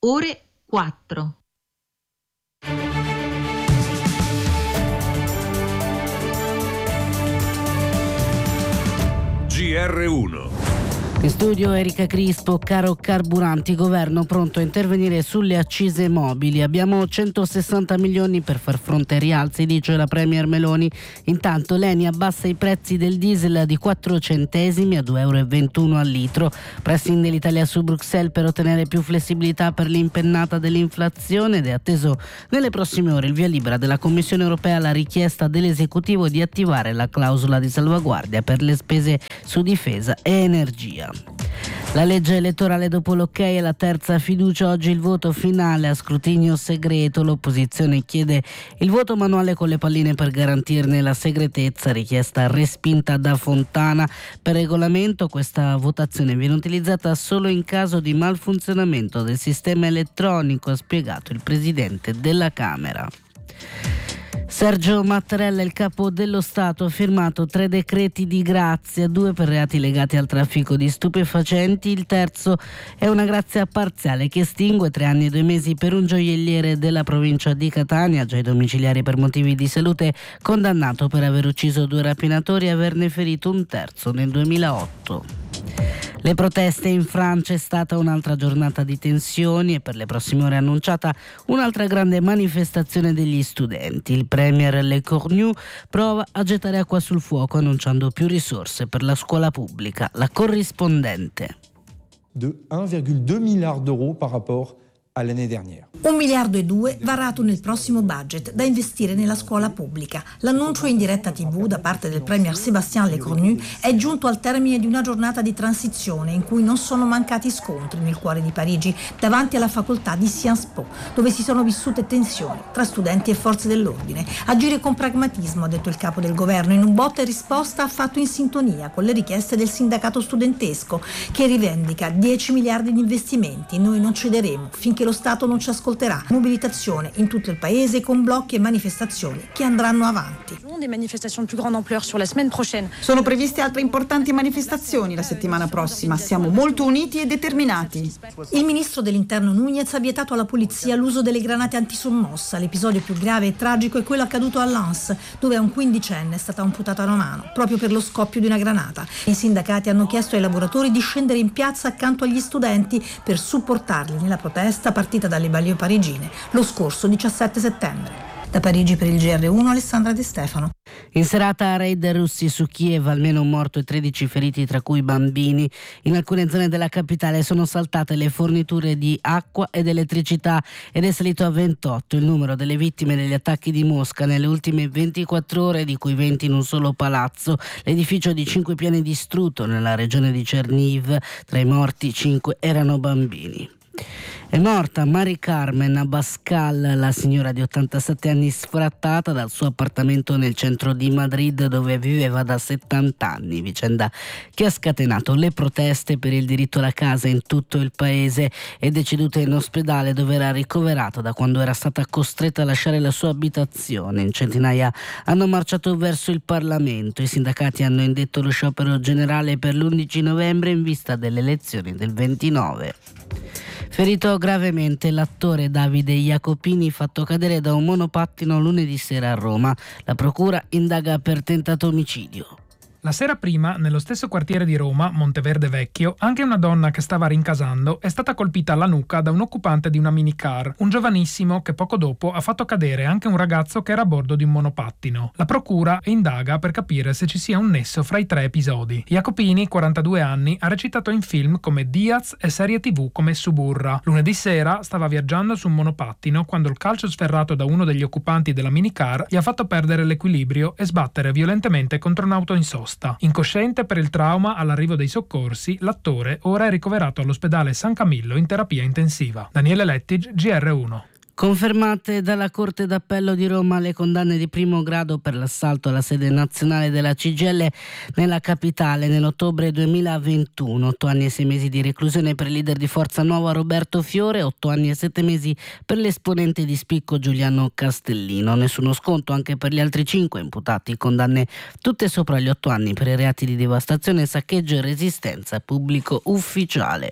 ore 4. GR1. In studio Erika Crispo. Caro carburanti, governo pronto a intervenire sulle accise mobili. Abbiamo 160 milioni per far fronte ai rialzi, dice la Premier Meloni. Intanto l'ENI abbassa i prezzi del diesel di 4 centesimi a 2,21 euro al litro. Pressing dell'Italia su Bruxelles per ottenere più flessibilità per l'impennata dell'inflazione, ed è atteso nelle prossime ore il via libera della Commissione europea alla richiesta dell'esecutivo di attivare la clausola di salvaguardia per le spese su difesa e energia. La legge elettorale dopo l'ok e la terza fiducia, oggi il voto finale a scrutinio segreto. L'opposizione chiede il voto manuale con le palline per garantirne la segretezza, richiesta respinta da Fontana. Per regolamento questa votazione viene utilizzata solo in caso di malfunzionamento del sistema elettronico, ha spiegato il presidente della Camera. Sergio Mattarella, il capo dello Stato, ha firmato 3 decreti di grazia, 2 per reati legati al traffico di stupefacenti, il terzo è una grazia parziale che estingue 3 anni e 2 mesi per un gioielliere della provincia di Catania, già ai domiciliari per motivi di salute, condannato per aver ucciso 2 rapinatori e averne ferito un terzo nel 2008. Le proteste in Francia, è stata un'altra giornata di tensioni e per le prossime ore è annunciata un'altra grande manifestazione degli studenti. Il premier Le Cornu prova a gettare acqua sul fuoco annunciando più risorse per la scuola pubblica. La corrispondente. De 1,2 miliardi d'euro par rapport all'année dernière. 1,2 miliardi varato nel prossimo budget da investire nella scuola pubblica. L'annuncio in diretta TV da parte del premier Sébastien Lecornu è giunto al termine di una giornata di transizione in cui non sono mancati scontri nel cuore di Parigi, davanti alla facoltà di Sciences Po, dove si sono vissute tensioni tra studenti e forze dell'ordine. Agire con pragmatismo, ha detto il capo del governo, in un botta e risposta affatto in sintonia con le richieste del sindacato studentesco, che rivendica 10 miliardi di investimenti. Noi non cederemo finché lo Stato non ci ascolterà. Mobilitazione in tutto il paese con blocchi e manifestazioni che andranno avanti. Sono previste altre importanti manifestazioni la settimana prossima. Siamo molto uniti e determinati. Il ministro dell'Interno Núñez ha vietato alla polizia l'uso delle granate antisommossa. L'episodio più grave e tragico è quello accaduto a Lens, dove a un 15enne è stata amputata una mano proprio per lo scoppio di una granata. I sindacati hanno chiesto ai lavoratori di scendere in piazza accanto agli studenti per supportarli nella protesta partita dalle banlieue parigine lo scorso 17 settembre. Da Parigi per il GR1 Alessandra De Stefano. In serata raid russi su Kiev, almeno un morto e 13 feriti, tra cui bambini. In alcune zone della capitale sono saltate le forniture di acqua ed elettricità ed è salito a 28 il numero delle vittime degli attacchi di Mosca nelle ultime 24 ore, di cui 20 in un solo palazzo. L'edificio di 5 piani distrutto nella regione di Chernihiv. Tra i morti 5 erano bambini. È morta Mari Carmen Abascal, la signora di 87 anni sfrattata dal suo appartamento nel centro di Madrid, dove viveva da 70 anni, vicenda che ha scatenato le proteste per il diritto alla casa in tutto il paese. È deceduta in ospedale, dove era ricoverata da quando era stata costretta a lasciare la sua abitazione. In centinaia hanno marciato verso il Parlamento. I sindacati hanno indetto lo sciopero generale per l'11 novembre in vista delle elezioni del 29. Ferito gravemente l'attore Davide Jacopini, fatto cadere da un monopattino lunedì sera a Roma. La procura indaga per tentato omicidio. La sera prima, nello stesso quartiere di Roma, Monteverde Vecchio, anche una donna che stava rincasando è stata colpita alla nuca da un occupante di una minicar, un giovanissimo che poco dopo ha fatto cadere anche un ragazzo che era a bordo di un monopattino. La procura indaga per capire se ci sia un nesso fra i 3 episodi. Jacopini, 42 anni, ha recitato in film come Diaz e serie TV come Suburra. Lunedì sera stava viaggiando su un monopattino quando il calcio sferrato da uno degli occupanti della minicar gli ha fatto perdere l'equilibrio e sbattere violentemente contro un'auto in sosta. Incosciente per il trauma all'arrivo dei soccorsi, l'attore ora è ricoverato all'ospedale San Camillo in terapia intensiva. Daniele Lettig, GR1. Confermate dalla Corte d'Appello di Roma le condanne di primo grado per l'assalto alla sede nazionale della CGIL nella capitale nell'ottobre 2021. 8 anni e 6 mesi di reclusione per il leader di Forza Nuova Roberto Fiore, 8 anni e 7 mesi per l'esponente di spicco Giuliano Castellino. Nessuno sconto anche per gli altri 5 imputati, condanne tutte sopra gli 8 anni per i reati di devastazione, saccheggio e resistenza pubblico ufficiale.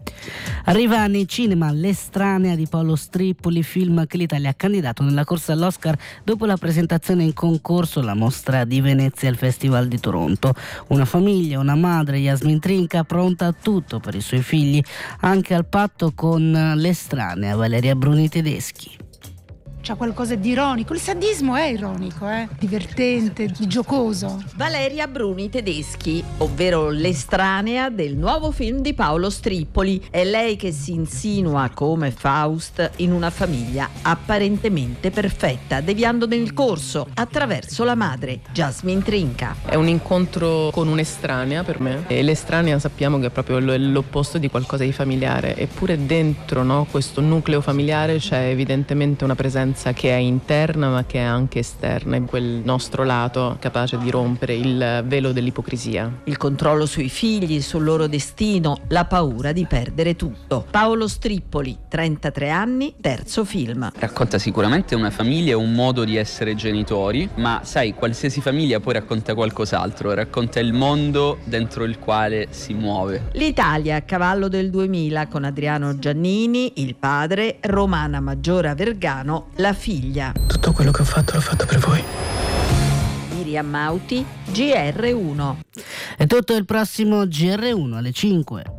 Arriva nei cinema L'estranea di Paolo Strippoli, film che l'Italia ha candidato nella corsa all'Oscar dopo la presentazione in concorso alla Mostra di Venezia e al Festival di Toronto. Una famiglia, una madre, Yasmin Trinca, pronta a tutto per i suoi figli, anche al patto con l'estranea Valeria Bruni Tedeschi. C'ha qualcosa di ironico, il sadismo è ironico, divertente, giocoso. Valeria Bruni Tedeschi, ovvero l'estranea del nuovo film di Paolo Strippoli. È lei che si insinua come Faust in una famiglia apparentemente perfetta, deviando nel corso attraverso la madre, Yasmin Trinca. È un incontro con un'estranea per me, e l'estranea sappiamo che è proprio l'opposto di qualcosa di familiare, eppure dentro, no, questo nucleo familiare c'è evidentemente una presenza che è interna ma che è anche esterna, in quel nostro lato capace di rompere il velo dell'ipocrisia. Il controllo sui figli, sul loro destino, la paura di perdere tutto. Paolo Strippoli, 33 anni, terzo film. Racconta sicuramente una famiglia e un modo di essere genitori, ma sai, qualsiasi famiglia poi racconta qualcos'altro, racconta il mondo dentro il quale si muove. L'Italia a cavallo del 2000 con Adriano Giannini, il padre, Romana Maggiora Vergano, la figlia. Tutto quello che ho fatto l'ho fatto per voi. Miriam Mauti, GR1. È tutto, il prossimo GR1 alle 5.